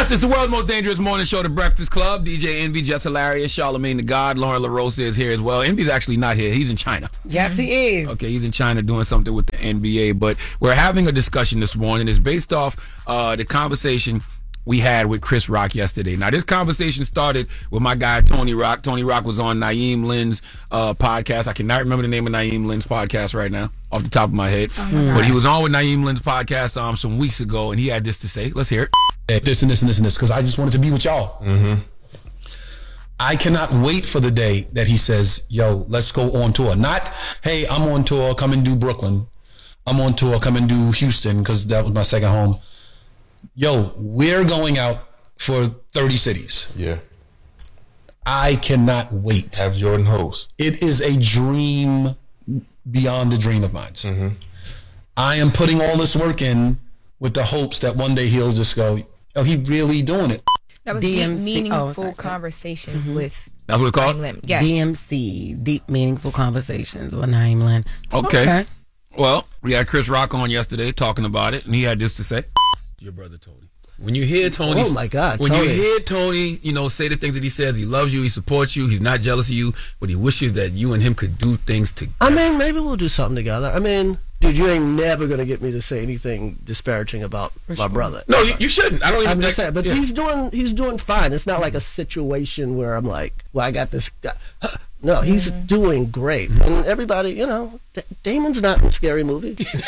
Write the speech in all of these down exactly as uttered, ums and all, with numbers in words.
Yes, it's the world's most dangerous morning show, The Breakfast Club. D J Envy, Just Hilarious, Charlamagne the God, Lauren LaRosa is here as well. Envy's actually not here. He's in China. Yes, he is. Okay, he's in China doing something with the N B A. But we're having a discussion this morning. It's based off uh, the conversation we had with Chris Rock yesterday. Now, this conversation started with my guy, Tony Rock. Tony Rock was on Naeem Lynn's uh, podcast. I cannot remember the name of Naeem Lynn's podcast right now off the top of my head. Oh my but he was on with Naeem Lynn's podcast um, some weeks ago, and he had this to say. Let's hear it. This and this and this and this, because I just wanted to be with y'all. Mm-hmm. I cannot wait for the day that he says, yo, let's go on tour. Not, hey, I'm on tour, come and do Brooklyn. I'm on tour, come and do Houston, because that was my second home. Yo, we're going out for thirty cities. Yeah. I cannot wait. Have Jordan host. It is a dream beyond a dream of mine. Mm-hmm. I am putting all this work in with the hopes that one day he'll just go, oh, he really doing it. That was D deep, M C meaningful oh, conversations mm-hmm. with That's what it's called? Naeem Lynn. Yes. D M C, Deep Meaningful Conversations with Naeem Lynn. Okay. okay. Well, we had Chris Rock on yesterday talking about it, and he had this to say. Your brother Tony. When you hear Tony, oh my God, when Tony. you hear Tony, you know, say the things that he says, he loves you, he supports you, he's not jealous of you, but he wishes that you and him could do things together. I mean, maybe we'll do something together. I mean, dude, you ain't never gonna get me to say anything disparaging about For my sure. brother. No, you, you shouldn't. I don't even. I'm just think, saying, but yeah. he's doing he's doing fine. It's not like a situation where I'm like, well, I got this guy. No, he's mm-hmm. doing great, and everybody, you know, D- Damon's not in a scary movie. It's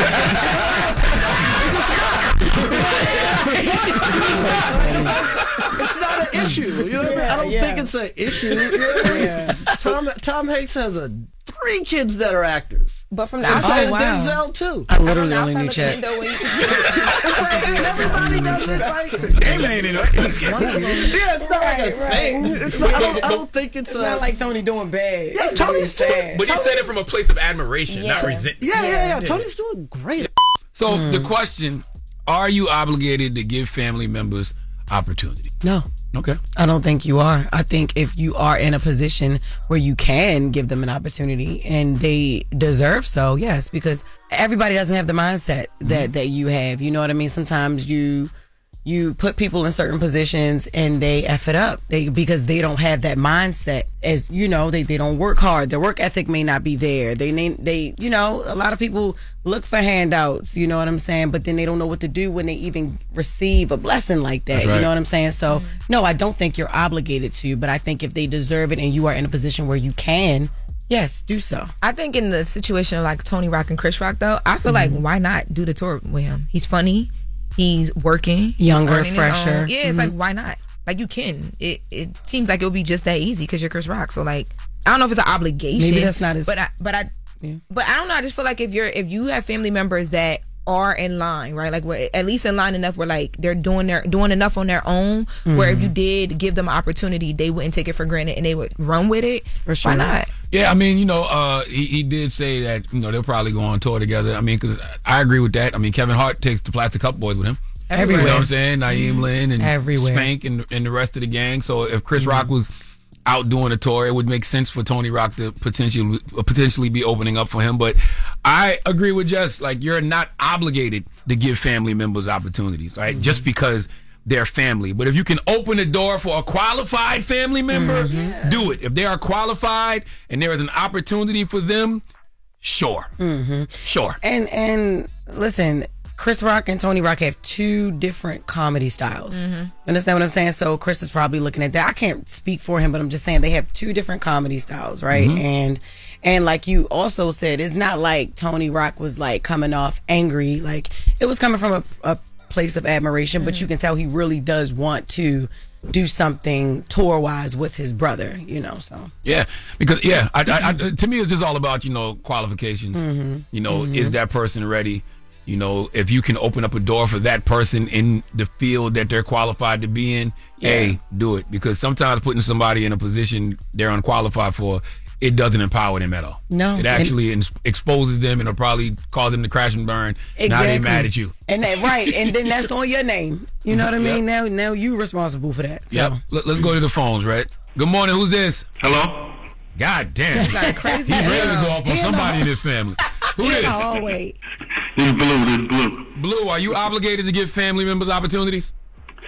not an issue. You know what I mean? I don't yeah. think it's an issue. Yeah. Tom Tom Hanks has a three kids that are actors. But from the And outside, so wow. Denzel too. I literally from only the knew outside Chet. looking in, though, when you- It's like everybody does it. Like, Damon ain't in it. He's scared. yeah, it's not like a Right, thing. It's not, I, don't, I don't think it's, It's a, not like Tony doing bad. Yeah, It's Tony's really doing- sad. But he said it from a place of admiration, not Yeah. resentment. Yeah, yeah, yeah. Yeah. Tony's doing great. So the question: are you obligated to give family members opportunity? No. Okay. I don't think you are. I think if you are in a position where you can give them an opportunity and they deserve so, yes, because everybody doesn't have the mindset that, that you have. You know what I mean? Sometimes you you put people in certain positions and they F it up they because they don't have that mindset. As you know, they, they don't work hard. Their work ethic may not be there. They they you know, a lot of people look for handouts, you know what I'm saying, but then they don't know what to do when they even receive a blessing like that. That's right. You know what I'm saying? So no, I don't think you're obligated to, but I think if they deserve it and you are in a position where you can, yes, do so. I think in the situation of like Tony Rock and Chris Rock, though, I feel mm-hmm. like why not do the tour with him? He's funny. He's working. Younger, he's fresher. Yeah, it's mm-hmm. like, why not? Like, you can. It it seems like it'll be just that easy because you're Chris Rock. So, like, I don't know if it's an obligation. Maybe that's not as... But I, but I, yeah. but I don't know. I just feel like if you're if you have family members that are in line, right? Like, we're at least in line enough where, like, they're doing their doing enough on their own mm-hmm. where if you did give them an opportunity, they wouldn't take it for granted and they would run with it. For sure. Why not? Yeah, I mean, you know, uh, he, he did say that, you know, they'll probably go on tour together. I mean, because I agree with that. I mean, Kevin Hart takes the Plastic Cup Boys with him. Everywhere. You know what I'm saying? Naeem Lynn and Everywhere. Spank and, and the rest of the gang. So if Chris mm-hmm. Rock was out doing a tour, it would make sense for Tony Rock to potentially potentially be opening up for him. But I agree with Jess. Like, you're not obligated to give family members opportunities, right? Mm-hmm. Just because they're family. But if you can open the door for a qualified family member, mm-hmm. do it. If they are qualified and there is an opportunity for them, sure. Mm-hmm. Sure. And and listen, Chris Rock and Tony Rock have two different comedy styles. Mm-hmm. Understand what I'm saying? So Chris is probably looking at that. I can't speak for him, but I'm just saying they have two different comedy styles, right? Mm-hmm. And and like you also said, it's not like Tony Rock was like coming off angry. Like, it was coming from a, a place of admiration, mm-hmm. but you can tell he really does want to do something tour wise with his brother, you know. So yeah, because yeah, I, I, I, to me it's just all about, you know, qualifications. Mm-hmm. You know, mm-hmm. is that person ready? You know, if you can open up a door for that person in the field that they're qualified to be in, yeah. hey, do it. Because sometimes putting somebody in a position they're unqualified for, it doesn't empower them at all. No. It actually and, exposes them and it'll probably cause them to crash and burn. Exactly. Now they're mad at you. And that, right. And then that's on your name. You know what I mean? Yep. Now now you responsible for that. So. Yep. Let, let's go to the phones, right? Good morning. Who's this? Hello? God damn. Like crazy. He's ready to go off on somebody in his family. Who is? Oh, wait. This is Blue. This is Blue. Blue, are you obligated to give family members opportunities?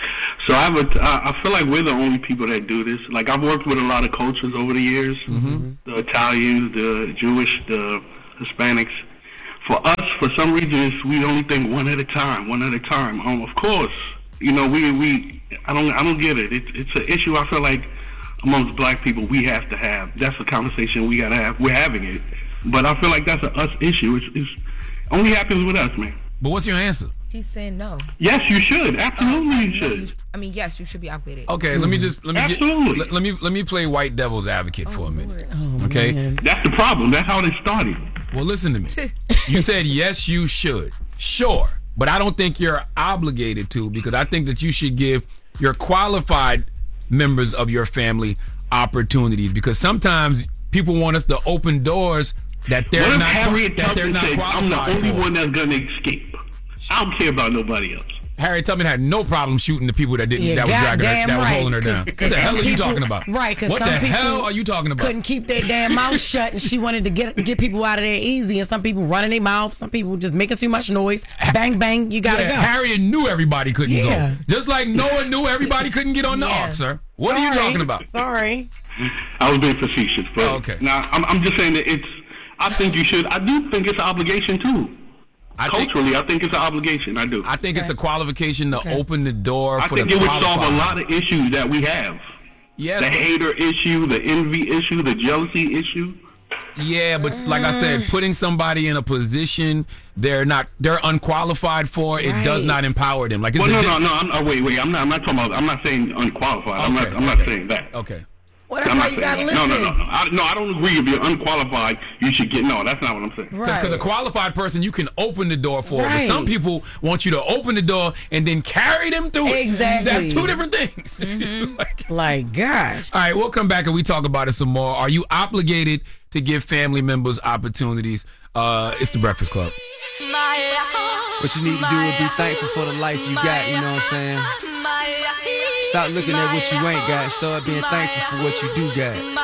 So I would, I I feel like we're the only people that do this. Like I've worked with a lot of cultures over the years, mm-hmm. the Italians, the Jewish, the Hispanics. For us, for some reason, it's, we only think one at a time, one at a time. Um, of course, you know, we we I don't I don't get it. It's it's an issue. I feel like amongst black people, we have to have. That's a conversation we gotta have. We're having it, but I feel like that's a us issue. It's, it's only happens with us, man. But what's your answer? He's saying no. Yes, you should. Absolutely, Uh, you no, should. you- I mean, yes, you should be obligated. Okay, mm-hmm. let me just let me Absolutely. get, let, let me let me play white devil's advocate Oh, for a minute. Oh, okay, man. That's the problem. That's how they started. well, listen to me. You said yes, you should. Sure, but I don't think you're obligated to, because I think that you should give your qualified members of your family opportunities, because sometimes people want us to open doors that they're What if not Harriet that they're Tubman not said, I'm the qualified only for. one that's going to escape? I don't care about nobody else. Harriet Tubman had no problem shooting the people that didn't Yeah, that was dragging her, goddamn that was right. holding her down. 'Cause- What 'cause the hell some are you people- talking about? Right, 'cause what some the people hell are you talking about? Couldn't keep their damn mouth shut, and she wanted to get get people out of there easy. And some people running their mouth, some people just making too much noise. Bang bang, you gotta Yeah, go. Harriet knew everybody couldn't Yeah. go. Just like Noah knew everybody couldn't get on the Yeah. ark, sir. What are you Sorry. talking about? Sorry. I was being facetious, but Oh, okay. now I'm, I'm just saying that it's. I think you should. I do think it's an obligation too. I think, Culturally, I think it's an obligation. I do. I think it's a qualification to open the door I for think the it would solve a qualified. lot of issues that we have. Yes, The hater issue, the envy issue, the jealousy issue. yeah, but like I said, putting somebody in a position they're not, they're unqualified for, it does Right. not empower them. Like, it's Well, a no, di- no, no. I'm, oh, wait, wait. I'm not. I'm not talking about. I'm not saying unqualified. I'm not. Okay, I'm not okay. saying that. Okay. Well, that's I'm why not you saying gotta that. listen. No, no, no, no. I, no, I don't agree. If you're unqualified, you should get. No, that's not what I'm saying. Right. Because a qualified person you can open the door for, Right. but some people want you to open the door and then carry them through it. Exactly. That's two different things. Like- Like, gosh. all right, we'll come back and we talk about it some more. Are you obligated to give family members opportunities? Uh, it's the Breakfast Club. What you need to do is be thankful for the life you got, you know what I'm saying? Stop looking at what you ain't got, start being thankful for what you do got.